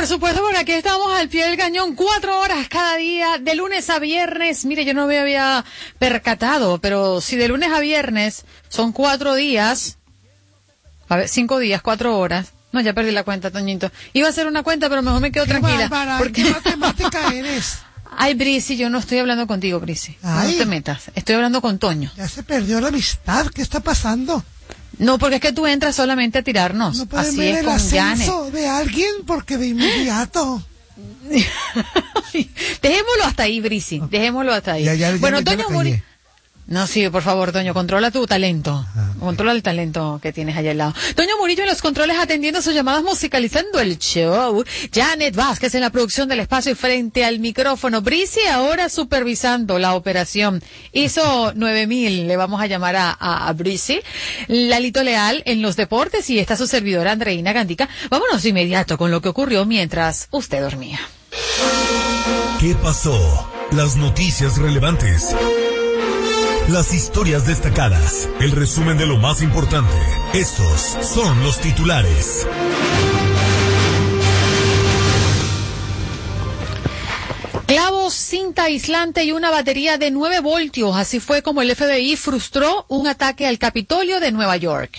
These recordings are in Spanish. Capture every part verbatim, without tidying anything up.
por supuesto, por aquí estamos al pie del cañón, cuatro horas cada día, de lunes a viernes. Mire, yo no me había percatado, pero si de lunes a viernes son cuatro días, a ver, cinco días, cuatro horas. No, ya perdí la cuenta, Toñito. Iba a hacer una cuenta, pero mejor me quedo Qué tranquila. bárbara, Porque... ¿qué matemática eres? Ay, Brisi, yo no estoy hablando contigo, Brisi. No te metas. Estoy hablando con Toño. Ya se perdió la amistad. ¿Qué está pasando? No, porque es que tú entras solamente a tirarnos. No pueden Así ver es el con ascenso Janet. de alguien porque de inmediato. Dejémoslo hasta ahí, Brisi. Dejémoslo hasta ahí. Ya, ya, ya bueno, me, Toño Muri. No, sí, por favor, Toño, controla tu talento. Ah, controla el talento que tienes allá al lado. Toño Murillo en los controles atendiendo sus llamadas, musicalizando el show. Janet Vázquez en la producción del espacio y frente al micrófono. Brisi ahora supervisando la operación. Hizo nueve mil, le vamos a llamar a, a, a Brisi. Lalito Leal en los deportes y está su servidora Andreina Gandica. Vámonos de inmediato con lo que ocurrió mientras usted dormía. ¿Qué pasó? Las noticias relevantes. Las historias destacadas, el resumen de lo más importante. Estos son los titulares. Clavos, cinta aislante y una batería de nueve voltios. Así fue como el F B I frustró un ataque al Capitolio de Nueva York.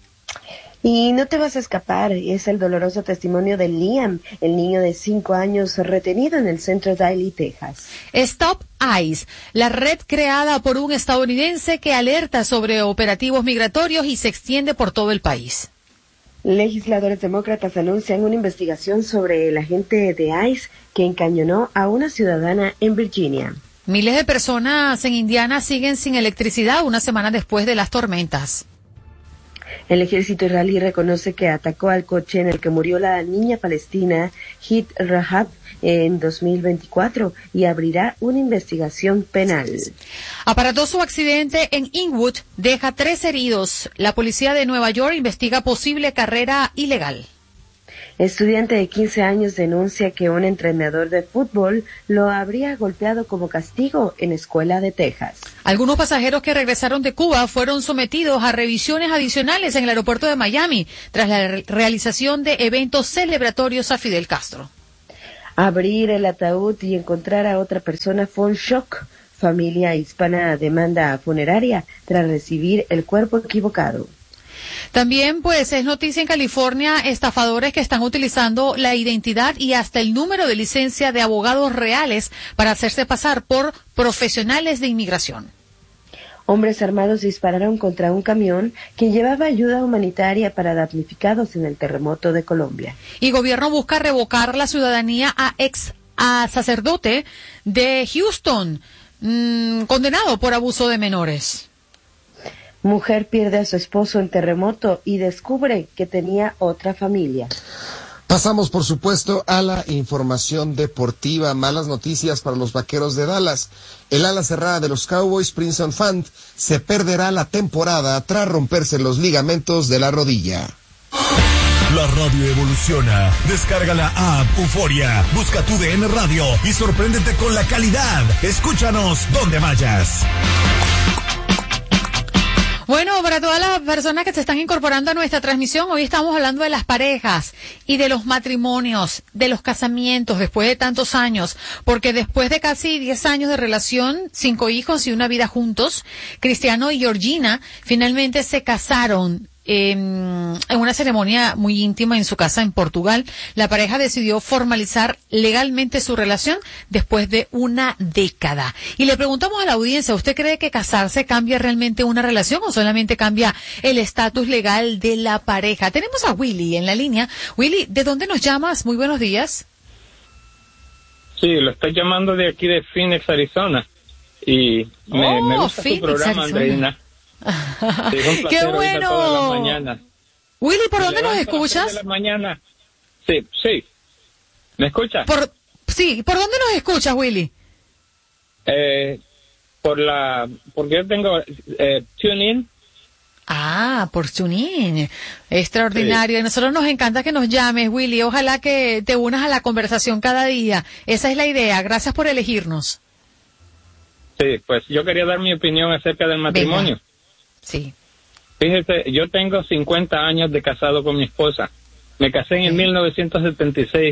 Y no te vas a escapar, es el doloroso testimonio de Liam, el niño de cinco años retenido en el centro de Daly, Texas. Stop ICE, la red creada por un estadounidense que alerta sobre operativos migratorios y se extiende por todo el país. Legisladores demócratas anuncian una investigación sobre el agente de ICE que encañonó a una ciudadana en Virginia. Miles de personas en Indiana siguen sin electricidad una semana después de las tormentas. El ejército israelí reconoce que atacó al coche en el que murió la niña palestina Hit Rahab en dos mil veinticuatro y abrirá una investigación penal. Aparatoso accidente en Inwood deja tres heridos. La policía de Nueva York investiga posible carrera ilegal. Estudiante de quince años denuncia que un entrenador de fútbol lo habría golpeado como castigo en escuela de Texas. Algunos pasajeros que regresaron de Cuba fueron sometidos a revisiones adicionales en el aeropuerto de Miami tras la re- realización de eventos celebratorios a Fidel Castro. Abrir el ataúd y encontrar a otra persona fue un shock. Familia hispana demanda funeraria tras recibir el cuerpo equivocado. También, pues, es noticia en California, estafadores que están utilizando la identidad y hasta el número de licencia de abogados reales para hacerse pasar por profesionales de inmigración. Hombres armados dispararon contra un camión que llevaba ayuda humanitaria para damnificados en el terremoto de Colombia. Y gobierno busca revocar la ciudadanía a ex a sacerdote de Houston, mmm, condenado por abuso de menores. Mujer pierde a su esposo en terremoto y descubre que tenía otra familia. Pasamos, por supuesto, a la información deportiva. Malas noticias para los Vaqueros de Dallas. El ala cerrada de los Cowboys, Princeton Fant, se perderá la temporada tras romperse los ligamentos de la rodilla. La radio evoluciona. Descarga la app Euforia. Busca tu D N Radio y sorpréndete con la calidad. Escúchanos donde vayas. Bueno, para todas las personas que se están incorporando a nuestra transmisión, hoy estamos hablando de las parejas y de los matrimonios, de los casamientos después de tantos años, porque después de casi diez años de relación, cinco hijos y una vida juntos, Cristiano y Georgina finalmente se casaron. Eh, en una ceremonia muy íntima en su casa en Portugal, la pareja decidió formalizar legalmente su relación después de una década. Y le preguntamos a la audiencia, ¿usted cree que casarse cambia realmente una relación o solamente cambia el estatus legal de la pareja? Tenemos a Willy en la línea. Willy, ¿de dónde nos llamas? Muy buenos días. Sí, lo estoy llamando de aquí de Phoenix, Arizona. Y me, oh, me gusta Phoenix, tu programa, Arizona. Andreina. Sí, es un placer. ¡Qué bueno! Todas las mañanas. Willy, ¿por Me dónde nos levanto a las seis escuchas? de la mañana. Sí, sí. ¿Me escuchas? Por, sí, ¿por dónde nos escuchas, Willy? Eh, por la, porque yo tengo eh, TuneIn. Ah, por TuneIn. Extraordinario. Sí. A nosotros nos encanta que nos llames, Willy. Ojalá que te unas a la conversación cada día. Esa es la idea. Gracias por elegirnos. Sí, pues yo quería dar mi opinión acerca del matrimonio. Venga. Sí. Fíjese, yo tengo cincuenta años de casado con mi esposa. Me casé en el mil novecientos setenta y seis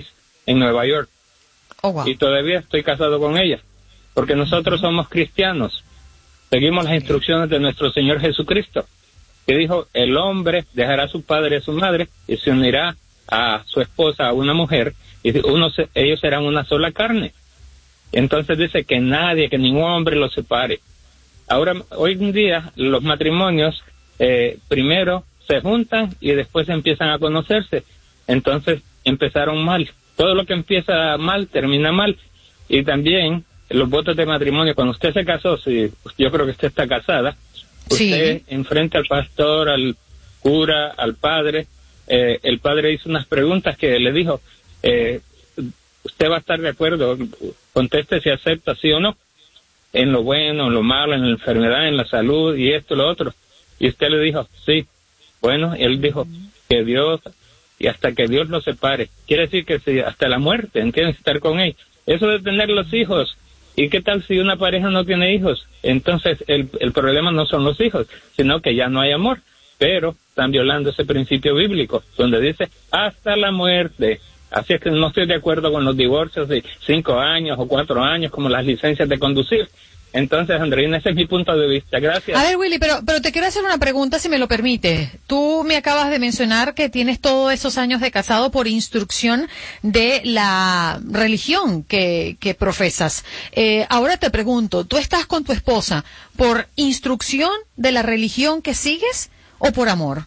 en Nueva York. Oh, wow. Y todavía estoy casado con ella, porque nosotros somos cristianos. Seguimos las instrucciones de nuestro Señor Jesucristo, que dijo, el hombre dejará a su padre y a su madre y se unirá a su esposa, a una mujer, y uno se, ellos serán una sola carne. Entonces dice que nadie, que ningún hombre los separe. Ahora, hoy en día, los matrimonios eh, primero se juntan y después empiezan a conocerse. Entonces empezaron mal. Todo lo que empieza mal termina mal. Y también los votos de matrimonio, cuando usted se casó, si yo creo que usted está casada, usted sí. Enfrente al pastor, al cura, al padre, eh, el padre hizo unas preguntas que le dijo, eh, usted va a estar de acuerdo, conteste si acepta sí o no, en lo bueno, en lo malo, en la enfermedad, en la salud y esto, lo otro. Y usted le dijo, sí. Bueno, él dijo que Dios, y hasta que Dios lo separe. Quiere decir que si hasta la muerte, ¿entiendes? Estar con él. Eso de tener los hijos. ¿Y qué tal si una pareja no tiene hijos? Entonces el, el problema no son los hijos, sino que ya no hay amor. Pero están violando ese principio bíblico, donde dice hasta la muerte. Así es que no estoy de acuerdo con los divorcios de cinco años o cuatro años, como las licencias de conducir. Entonces, Andreina, ese es mi punto de vista. Gracias. A ver, Willy, pero, pero te quiero hacer una pregunta, si me lo permite. Tú me acabas de mencionar que tienes todos esos años de casado por instrucción de la religión que, que profesas. Eh, ahora te pregunto, ¿tú estás con tu esposa por instrucción de la religión que sigues o por amor?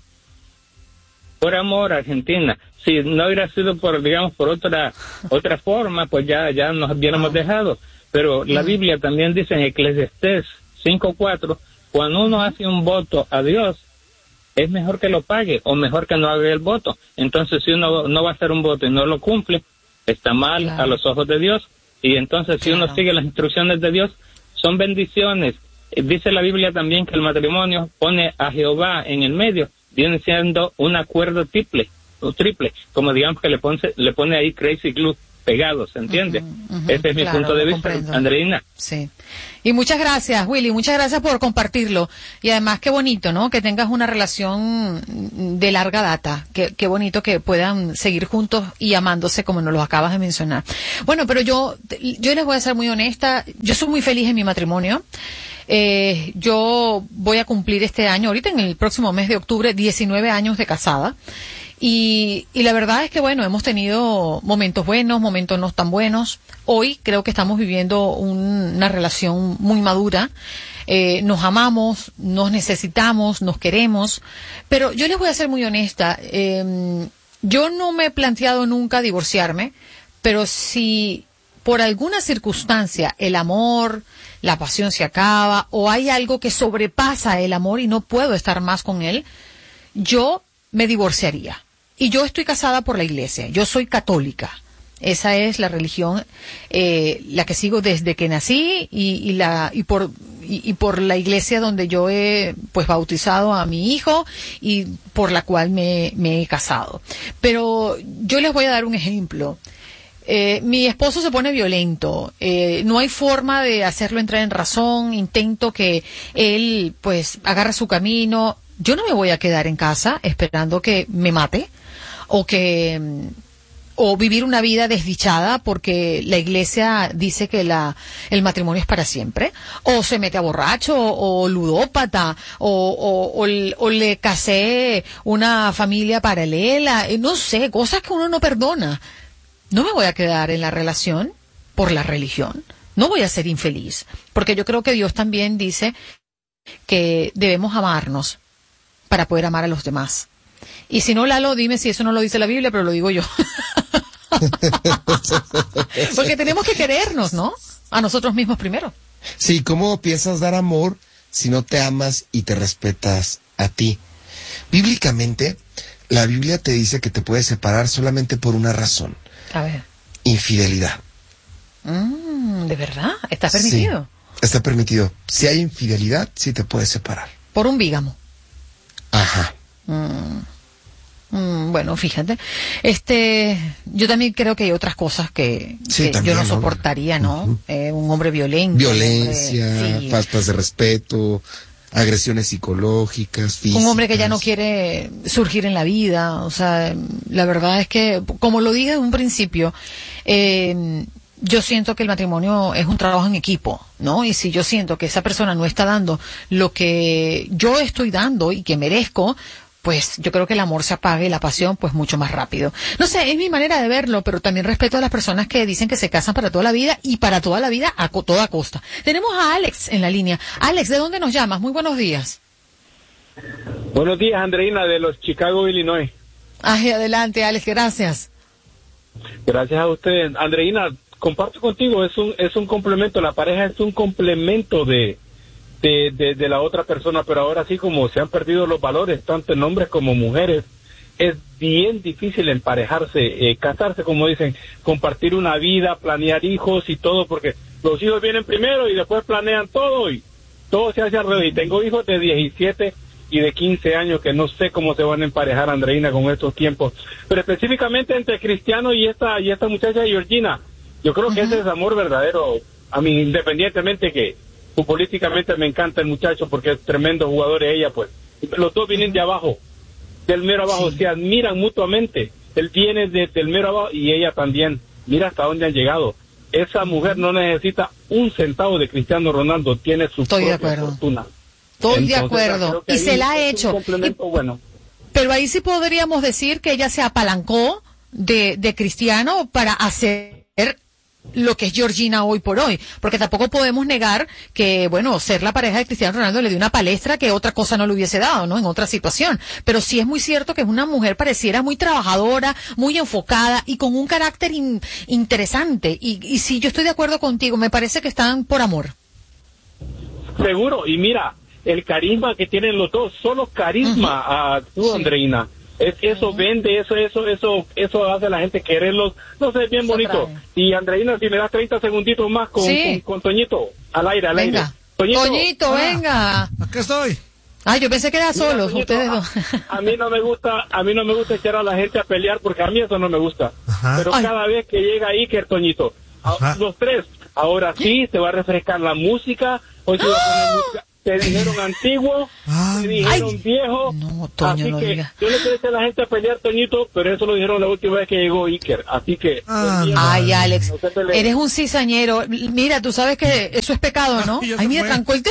Por amor, Argentina. Si no hubiera sido por, digamos, por otra otra forma, pues ya ya nos hubiéramos dejado. Pero la Biblia también dice en Eclesiastés cinco cuatro, cuando uno hace un voto a Dios, es mejor que lo pague o mejor que no haga el voto. Entonces, si uno no va a hacer un voto y no lo cumple, está mal claro. a los ojos de Dios. Y entonces, si claro. uno sigue las instrucciones de Dios, son bendiciones. Dice la Biblia también que el matrimonio pone a Jehová en el medio, viene siendo un acuerdo triple, o triple, como digamos que le pone, le pone ahí crazy glue pegados, ¿entiende? Uh-huh, uh-huh, Ese es mi claro, punto de vista, comprendo. Andreina. Sí. Y muchas gracias, Willy, muchas gracias por compartirlo. Y además, qué bonito, ¿no? Que tengas una relación de larga data. Qué, qué bonito que puedan seguir juntos y amándose, como nos lo acabas de mencionar. Bueno, pero yo, yo les voy a ser muy honesta. Yo soy muy feliz en mi matrimonio. Eh, yo voy a cumplir este año, ahorita en el próximo mes de octubre, diecinueve años de casada. Y, y la verdad es que, bueno, hemos tenido momentos buenos, momentos no tan buenos. Hoy creo que estamos viviendo un, una relación muy madura. Eh, nos amamos, nos necesitamos, nos queremos. Pero yo les voy a ser muy honesta. Eh, yo no me he planteado nunca divorciarme, pero si por alguna circunstancia el amor, la pasión se acaba o hay algo que sobrepasa el amor y no puedo estar más con él, yo me divorciaría. Y yo estoy casada por la iglesia, yo soy católica. Esa es la religión, eh, la que sigo desde que nací y, y la y por y, y por la iglesia donde yo he pues bautizado a mi hijo y por la cual me, me he casado. Pero yo les voy a dar un ejemplo. Eh, mi esposo se pone violento, eh, no hay forma de hacerlo entrar en razón, intento que él pues agarre su camino. Yo no me voy a quedar en casa esperando que me mate o que o vivir una vida desdichada porque la iglesia dice que la el matrimonio es para siempre, o se mete a borracho o, o ludópata o, o, o, o le casé una familia paralela, no sé, cosas que uno no perdona. No me voy a quedar en la relación por la religión, no voy a ser infeliz, porque yo creo que Dios también dice que debemos amarnos para poder amar a los demás. Y si no, Lalo, dime si eso no lo dice la Biblia, pero lo digo yo. Porque tenemos que querernos, ¿no? A nosotros mismos primero. Sí, ¿cómo piensas dar amor si no te amas y te respetas a ti? Bíblicamente, la Biblia te dice que te puedes separar solamente por una razón. A ver. Infidelidad. Mm, ¿de verdad? ¿Está permitido? Sí, está permitido. Si hay infidelidad, sí te puedes separar. Por un bígamo. Ajá. Mm, mm, bueno, fíjate. Este, yo también creo que hay otras cosas que, sí, que también, yo no ¿no? soportaría, ¿no? Uh-huh. Eh, un hombre violento. Violencia, hombre, sí. faltas de respeto. agresiones psicológicas, físicas. Un hombre que ya no quiere surgir en la vida, o sea, la verdad es que, como lo dije en un principio, eh, yo siento que el matrimonio es un trabajo en equipo, ¿no? Y si yo siento que esa persona no está dando lo que yo estoy dando y que merezco, pues yo creo que el amor se apaga y la pasión pues mucho más rápido. No sé, es mi manera de verlo, pero también respeto a las personas que dicen que se casan para toda la vida y para toda la vida a co- toda costa. Tenemos a Alex en la línea. Alex, ¿de dónde nos llamas? Muy buenos días. Buenos días, Andreina, de los Chicago, Illinois. Ay, adelante, Alex, gracias. Gracias a usted. Andreina, comparto contigo, es un es un complemento, la pareja es un complemento de... De, de, de la otra persona, pero ahora sí, como se han perdido los valores, tanto en hombres como mujeres, es bien difícil emparejarse, eh, casarse, como dicen, compartir una vida, planear hijos y todo, porque los hijos vienen primero y después planean todo y todo se hace alrededor. Y tengo hijos de diecisiete y de quince años que no sé cómo se van a emparejar, Andreina, con estos tiempos. Pero específicamente entre Cristiano y esta y esta muchacha Georgina, yo creo que uh-huh. ese es amor verdadero, a mí, independientemente que futbolísticamente me encanta el muchacho porque es tremendo jugador y ella pues los dos vienen de abajo, del mero abajo, sí. Se admiran mutuamente, él viene de, del mero abajo y ella también, mira hasta dónde han llegado. Esa mujer no necesita un centavo de Cristiano Ronaldo, tiene su Estoy propia de acuerdo. fortuna. Estoy Entonces, de acuerdo y se la ha hecho. Un complemento y, bueno. Pero ahí sí podríamos decir que ella se apalancó de, de Cristiano para hacer lo que es Georgina hoy por hoy, porque tampoco podemos negar que, bueno, ser la pareja de Cristiano Ronaldo le dio una palestra que otra cosa no le hubiese dado, ¿no? En otra situación. Pero sí es muy cierto que es una mujer pareciera muy trabajadora, muy enfocada y con un carácter in, interesante. Y, y sí, yo estoy de acuerdo contigo, me parece que están por amor. Seguro, y mira, el carisma que tienen los dos, solo carisma uh-huh. a tú, sí. Andreina. Es, eso vende, eso, eso, eso, eso hace a la gente quererlos, no sé, es bien eso bonito. Trae. Y Andreina, si me das treinta segunditos más con, sí. con, con Toñito, al aire, al venga. aire. Toñito, Toñito ah, venga. Aquí estoy. Ah, yo pensé que era solo, Toñito, ustedes dos. A, a mí no me gusta, a mí no me gusta echar a la gente a pelear porque a mí eso no me gusta. Ajá. Pero Ay. cada vez que llega Iker, Toñito, a, los tres, ahora sí, se va a refrescar la música, hoy se va a poner música. Te dijeron antiguo, ah, te dijeron ay, viejo, no, Toño, así no que diga. yo no quiero echar a la gente a pelear, Toñito, pero eso lo dijeron la última vez que llegó Iker, así que... Ah, no. Ay, Alex, no eres un cizañero, mira, tú sabes que eso es pecado, ¿no? Ay, ay mira, tranquilo.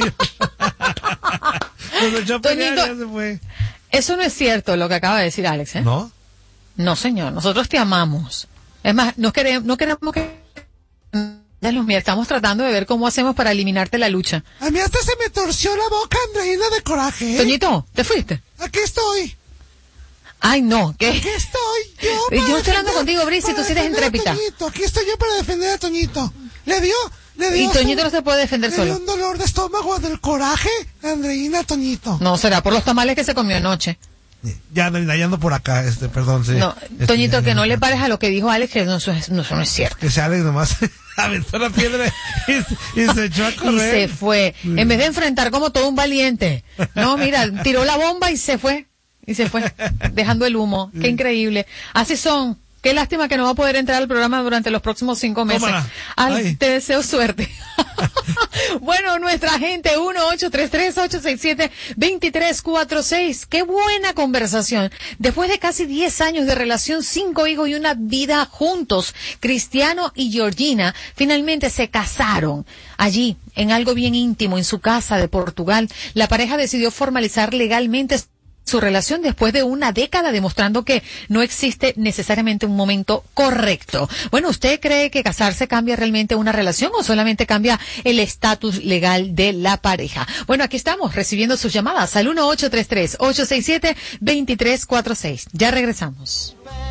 Toñito, ya se fue. Eso no es cierto lo que acaba de decir Alex, ¿eh? ¿No? No, señor, nosotros te amamos. Es más, no queremos, no queremos que... Mira, estamos tratando de ver cómo hacemos para eliminarte la lucha. A mí hasta se me torció la boca, Andreina, de coraje, ¿eh? Toñito, ¿te fuiste? Aquí estoy. Ay, no, ¿qué? Aquí estoy yo para Yo estoy hablando contigo, Brice, tú sí eres intrépida. Aquí estoy yo para defender a Toñito. ¿Le dio? ¿Le dio? Y Toñito no se puede defender ¿le solo. ¿Le dio un dolor de estómago del coraje, Andreina, Toñito? No, será por los tamales que se comió anoche. Ya, ya ando por acá, este, perdón, sí. No, este, Toñito, ya, que ya, no ya. le pares a lo que dijo Alex, que no, eso, no, eso no es cierto. Que se Alex nomás aventó la piedra y, y se echó a correr. Y se fue. Sí. En vez de enfrentar como todo un valiente. No, mira, tiró la bomba y se fue. Y se fue, dejando el humo. Qué increíble. Así son. Qué lástima que no va a poder entrar al programa durante los próximos cinco meses. Al, te deseo suerte. Bueno, nuestra gente, uno ocho tres tres, ocho seis siete, dos tres cuatro seis. Qué buena conversación. Después de casi diez años de relación, cinco hijos y una vida juntos, Cristiano y Georgina finalmente se casaron. Allí, en algo bien íntimo, en su casa de Portugal, la pareja decidió formalizar legalmente su relación después de una década, demostrando que no existe necesariamente un momento correcto. Bueno, ¿usted cree que casarse cambia realmente una relación o solamente cambia el estatus legal de la pareja? Bueno, aquí estamos recibiendo sus llamadas al uno ocho tres tres, ocho seis siete, dos tres cuatro seis. Ya regresamos.